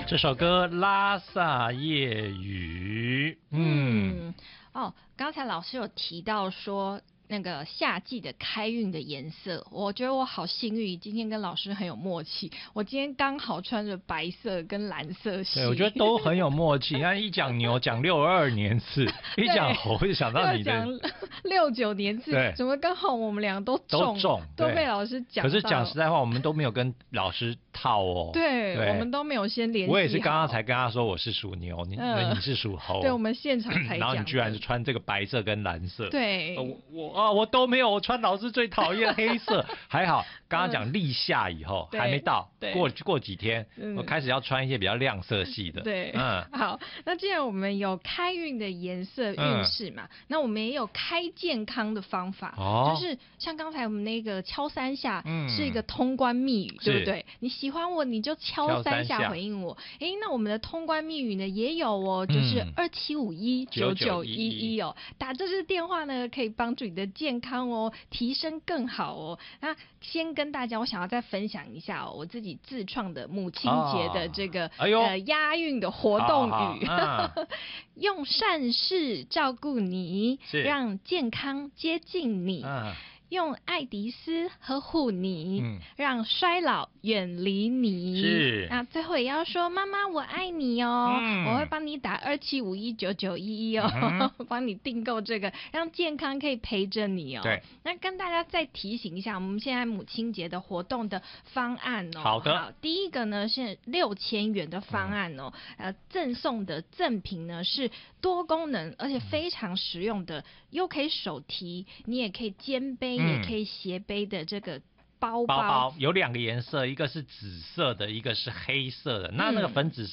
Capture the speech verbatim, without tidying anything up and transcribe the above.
这首歌《拉萨夜雨》，嗯， 嗯哦，刚才老师有提到说。那个夏季的开运的颜色，我觉得我好幸运，今天跟老师很有默契。我今天刚好穿着白色跟蓝色系， 对，我觉得都很有默契。那一讲牛讲六二年次，一讲猴就想到你的讲六九年次，怎么刚好我们俩都中， 都中， 都被老师讲。 可是讲实在话，我们都没有跟老师套哦。 对，对我们都没有先联系。 我也是刚刚才跟他说我是属牛，你、呃、你是属猴。 对，我们现场才讲。 然后你居然是穿这个白色跟蓝色。 对， 呃、我啊我都没有，我穿老师最讨厌黑色。还好，刚刚讲立夏以后、嗯、还没到，过过几天、嗯、我开始要穿一些比较亮色系的。 对，嗯，好，那既然我们有开运的颜色运势嘛、嗯，那我们也有开健康的方法，哦、就是像刚才我们那个敲三下是一个通关密语，嗯、对不对？你喜欢我你就敲三下回应我。哎，那我们的通关密语呢也有哦，就是二七五一九九一一哦，打这支电话呢可以帮助你的健康哦提升更好哦。那先跟大家，我想要再分享一下哦，我自己自创的母亲节的这个、哦、哎呦呃押韵的活动语，好好啊、用善事照顾你，让健康接近你。啊，用爱迪斯呵护你、嗯，让衰老远离你。是，那最后也要说妈妈我爱你哦，嗯、我会帮你打二七五一九九一一哦，帮、嗯、你订购这个，让健康可以陪着你哦。对，那跟大家再提醒一下，我们现在母亲节的活动的方案哦。好的。好，第一个呢是六千元的方案哦，嗯、呃，赠送的赠品呢是多功能而且非常实用的，又可以手提，你也可以肩背。嗯、也可以斜背的这个包包，包包有两个颜色，一个是紫色的，一个是黑色的。那那个粉紫